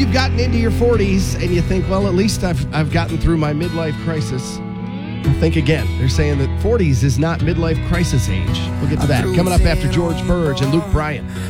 You've gotten into your 40s and you think, well, at least I've gotten through my midlife crisis. Well, think again. They're saying that 40s is not midlife crisis age. We'll get to that coming up after George Burge and Luke Bryan.